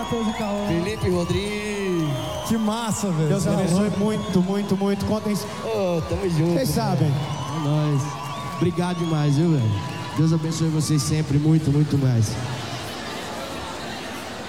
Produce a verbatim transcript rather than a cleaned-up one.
certeza, Caô. Felipe Rodrigues. Que massa, velho. Deus abençoe muito, muito, muito. Contem. Oh, tamo junto. Vocês sabem. É nóis. Obrigado demais, viu, velho? Deus abençoe vocês sempre muito, muito mais.